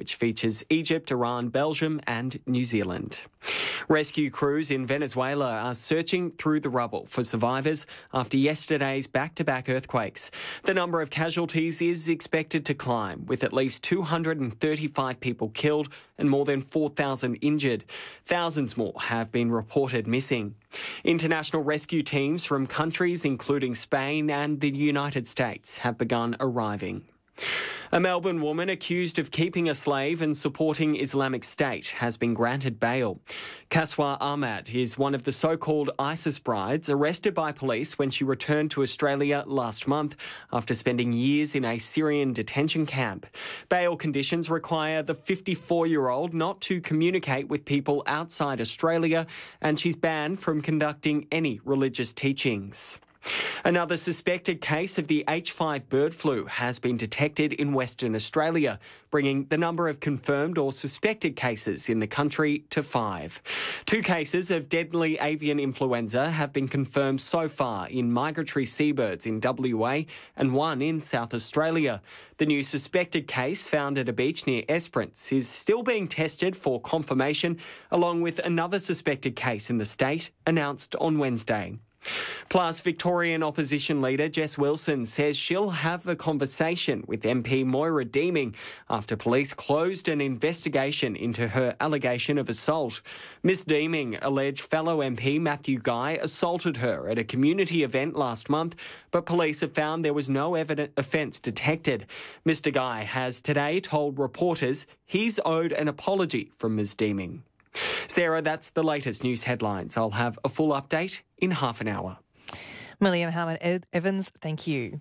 which features Egypt, Iran, Belgium and New Zealand. Rescue crews in Venezuela are searching through the rubble for survivors after yesterday's back-to-back earthquakes. The number of casualties is expected to climb, with at least 235 people killed and more than 4,000 injured. Thousands more have been reported missing. International rescue teams from countries including Spain and the United States have begun arriving. A Melbourne woman accused of keeping a slave and supporting Islamic State has been granted bail. Kaswa Ahmad is one of the so-called ISIS brides arrested by police when she returned to Australia last month after spending years in a Syrian detention camp. Bail conditions require the 54-year-old not to communicate with people outside Australia, and she's banned from conducting any religious teachings. Another suspected case of the H5 bird flu has been detected in Western Australia, bringing the number of confirmed or suspected cases in the country to 5. 2 cases of deadly avian influenza have been confirmed so far in migratory seabirds in WA and 1 in South Australia. The new suspected case found at a beach near Esperance is still being tested for confirmation, along with another suspected case in the state announced on Wednesday. Plus, Victorian opposition leader Jess Wilson says she'll have a conversation with MP Moira Deeming after police closed an investigation into her allegation of assault. Ms Deeming alleged fellow MP Matthew Guy assaulted her at a community event last month, but police have found there was no evident offence detected. Mr Guy has today told reporters he's owed an apology from Ms Deeming. Sarah, that's the latest news headlines. I'll have a full update in half an hour. Malia Mohammed Evans, thank you.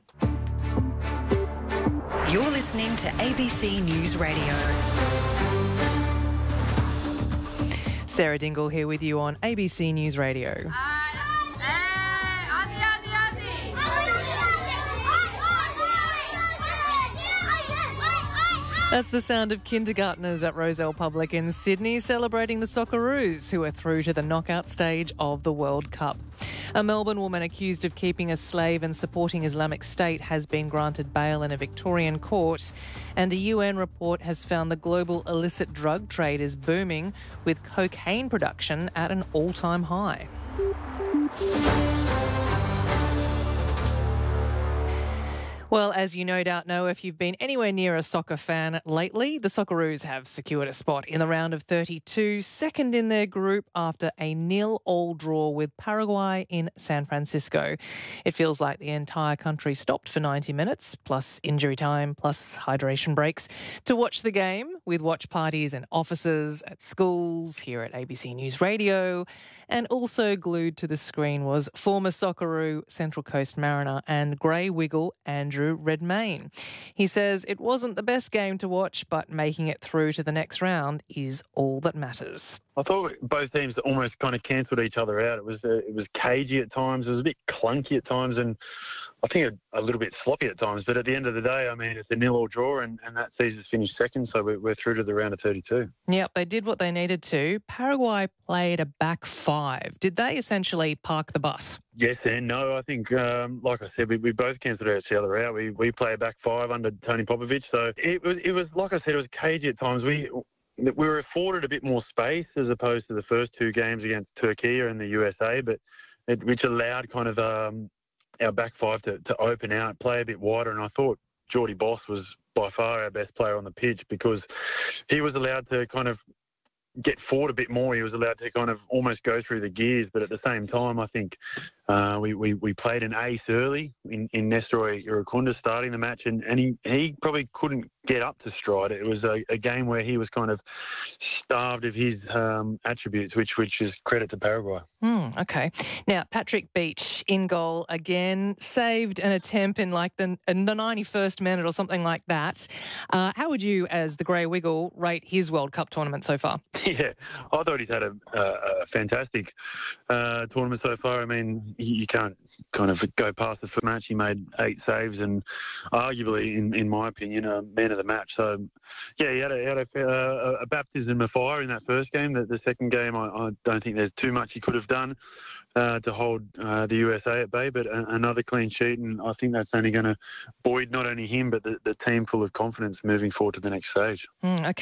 You're listening to ABC News Radio. Sarah Dingle here with you on ABC News Radio. That's the sound of kindergartners at Rozelle Public in Sydney celebrating the Socceroos, who are through to the knockout stage of the World Cup. A Melbourne woman accused of keeping a slave and supporting Islamic State has been granted bail in a Victorian court, and a UN report has found the global illicit drug trade is booming, with cocaine production at an all-time high. Well, as you no doubt know, if you've been anywhere near a soccer fan lately, the Socceroos have secured a spot in the round of 32, second in their group after a 0-0 draw with Paraguay in San Francisco. It feels like the entire country stopped for 90 minutes, plus injury time, plus hydration breaks, to watch the game, with watch parties in offices, at schools, here at ABC News Radio, and also glued to the screen was former Socceroo, Central Coast Mariner and Grey Wiggle Andrew Redmayne. He says it wasn't the best game to watch, but making it through to the next round is all that matters. I thought both teams almost kind of cancelled each other out. It was cagey at times. It was a bit clunky at times, and I think a little bit sloppy at times. But at the end of the day, I mean, it's a 0-0 draw, and that sees us finish second, so we're through to the round of 32. Yep, they did what they needed to. Paraguay played a back 5. Did they essentially park the bus? Yes and no. I think, like I said, we both cancelled each other out. We play a back 5 under Tony Popovic, so it was like I said, it was cagey at times. We were afforded a bit more space as opposed to the first 2 games against Turkey and the USA, but which allowed kind of our back 5 to open out, play a bit wider, and I thought Geordie Boss was by far our best player on the pitch because he was allowed to kind of get forward a bit more. He was allowed to kind of almost go through the gears, but at the same time, I think we played an ace early in Nestor Irukunda starting the match, and he probably couldn't get up to stride. It was a game where he was kind of starved of his attributes, which is credit to Paraguay. Okay. Now, Patrick Beach in goal again, saved an attempt in the 91st minute or something like that. How would you, as the Grey Wiggle, rate his World Cup tournament so far? Yeah, I thought he's had a fantastic tournament so far. I mean, you can't kind of go past the first match. He made 8 saves and arguably, in my opinion, a man of the match. So, yeah, he had a baptism of fire in that first game. The second game, I don't think there's too much he could have done to hold the USA at bay, but another clean sheet, and I think that's only going to buoy not only him but the team full of confidence moving forward to the next stage. Okay.